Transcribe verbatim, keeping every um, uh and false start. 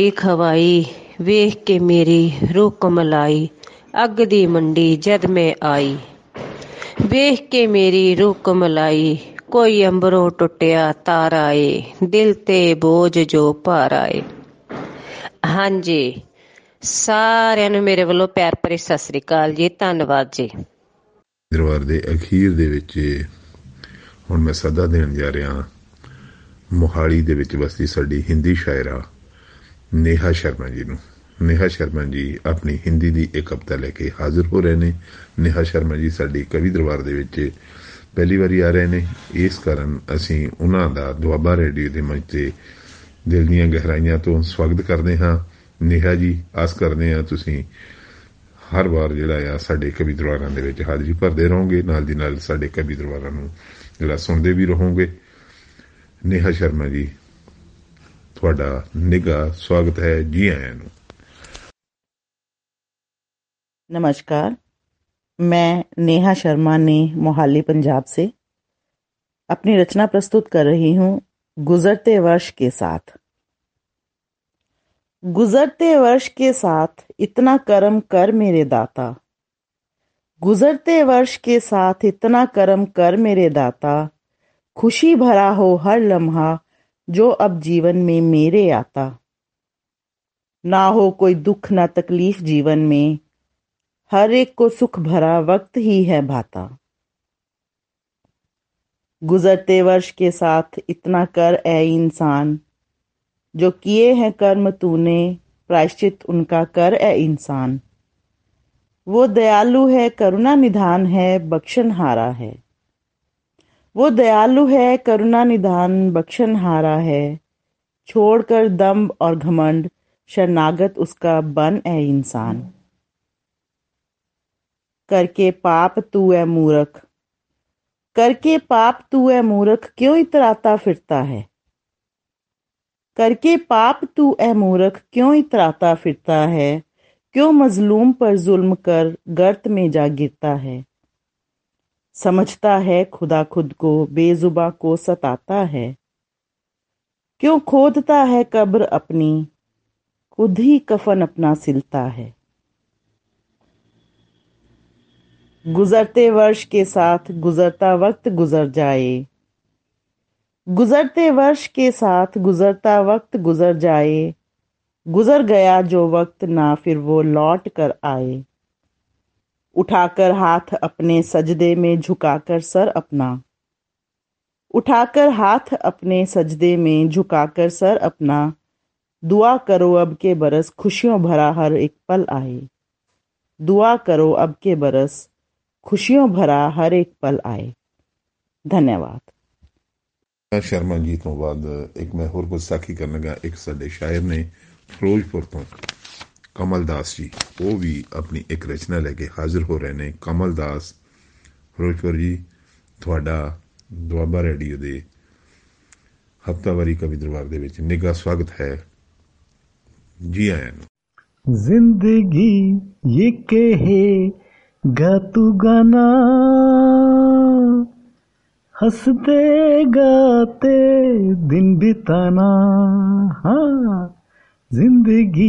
खवाई वेख के मेरी रूह कमलाई, अग दी मंडी जद मैं आई। वेख के मेरी रूह कमलाई, कोई अंबरों टुटिया तार आए, दिल ते बोझ जो भार आए। हाँ जी, ਸਾਰਿਆਂ ਨੂੰ ਮੇਰੇ ਵੱਲੋਂ ਪਿਆਰ ਭਰੀ ਸਤਿ ਸ੍ਰੀ ਅਕਾਲ ਜੀ। ਧੰਨਵਾਦ ਜੀ। ਦਰਬਾਰ ਦੇ ਅਖੀਰ ਦੇ ਵਿੱਚ ਹੁਣ ਮੈਂ ਸੱਦਾ ਦੇਣ ਜਾ ਰਿਹਾ ਮੋਹਾਲੀ ਦੇ ਵਿੱਚ ਵਸਦੀ ਸਾਡੀ ਹਿੰਦੀ ਸ਼ਾਇਰਾ ਨੇਹਾ ਸ਼ਰਮਾ ਜੀ ਨੂੰ। ਨੇਹਾ ਸ਼ਰਮਾ ਜੀ ਆਪਣੀ ਹਿੰਦੀ ਦੀ ਇੱਕ ਕਵਿਤਾ ਲੈ ਕੇ ਹਾਜ਼ਰ ਹੋ ਰਹੇ ਨੇ। ਨੇਹਾ ਸ਼ਰਮਾ ਜੀ ਸਾਡੀ ਕਵੀ ਦਰਬਾਰ ਦੇ ਵਿੱਚ ਪਹਿਲੀ ਵਾਰੀ ਆ ਰਹੇ ਨੇ, ਇਸ ਕਾਰਨ ਅਸੀਂ ਉਹਨਾਂ ਦਾ ਦੁਆਬਾ ਰੇਡੀਓ ਦੇ ਮੰਚ 'ਤੇ ਦਿਲ ਦੀਆਂ ਗਹਿਰਾਈਆਂ ਤੋਂ ਸਵਾਗਤ ਕਰਦੇ ਹਾਂ। ਨੇਹਾ ਜੀ, ਆਸ ਕਰਦੇ ਹਾਂ ਤੁਸੀਂ ਹਰ ਵਾਰ ਜਿਹੜਾ ਆ ਸਾਡੇ ਕਵੀ ਦਰਬਾਰਾਂ ਦੇ ਵਿੱਚ ਹਾਜ਼ਰੀ ਭਰਦੇ ਰਹੋਗੇ, ਨਾਲ ਦੀ ਨਾਲ ਸਾਡੇ ਕਵੀ ਦਰਬਾਰਾਂ ਨੂੰ ਜਿਹੜਾ ਸੁਣਦੇ ਵੀ ਰਹੋਗੇ। ਨੇਹਾ ਸ਼ਰਮਾ ਜੀ, ਤੁਹਾਡਾ ਨਿੱਘਾ स्वागत है, जी आया ਨੂੰ। नमस्कार, मैं नेहा शर्मा ने मोहाली पंजाब से अपनी रचना प्रस्तुत कर रही हूँ गुजरते वर्ष के साथ। गुजरते वर्ष के साथ इतना कर्म कर मेरे दाता, गुजरते वर्ष के साथ इतना कर्म कर मेरे दाता, खुशी भरा हो हर लम्हा जो अब जीवन में मेरे आता। ना हो कोई दुख ना तकलीफ जीवन में, हर एक को सुख भरा वक्त ही है भाता। गुजरते वर्ष के साथ इतना कर ए इंसान, जो किए हैं कर्म तूने प्रायश्चित उनका कर ए इंसान। वो दयालु है करुणा निधान है बख्शनहारा है, वो दयालु है करुणा निधान बख्शनहारा है। छोड़कर दंभ और घमंड शरणागत उसका बन ए इंसान। करके पाप तू है मूर्ख, करके पाप तू है मूर्ख क्यों इतराता फिरता है, करके पाप तू है मूर्ख क्यों इतराता फिरता है। क्यों मजलूम पर जुल्म कर गर्त में जा गिरता है। समझता है खुदा खुद को बेजुबा को सताता है। क्यों खोदता है कब्र अपनी, खुद ही कफन अपना सिलता है। गुजरते वर्ष के साथ गुजरता वक्त गुजर जाए, गुजरते वर्ष के साथ गुजरता वक्त गुजर जाए। गुजर गया जो वक्त ना फिर वो लौट कर आए। उठाकर हाथ अपने सजदे में झुकाकर सर अपना, उठाकर हाथ अपने सजदे में झुकाकर सर अपना। दुआ करो अब के बरस खुशियों भरा हर एक पल आए, दुआ करो अब के बरस खुशियों भरा हर एक पल आए। धन्यवाद। शर्मा जी तो बाद एक मैं होर कुछ साखी करने लगा। एक साडे शायर ने फिरोजपुर तो कमल दास जी, वो भी अपनी एक रचना लेके हाजिर हो रहे ने। कमल दास फिरोजपुर जी, थोड़ा दुआबा रेडियो दे हफ्तावारी कवि दरबार दे विच निघा स्वागत है, जी आया ਨੂੰ। जिंदगी ये कहे गा तू गाना, हंसते गाते दिन बिताना। हाँ, जिंदगी